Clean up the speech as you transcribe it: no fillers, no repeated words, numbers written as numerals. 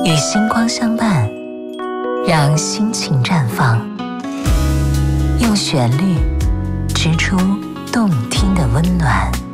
与星光相伴，让心情绽放，用旋律织出动听的温暖。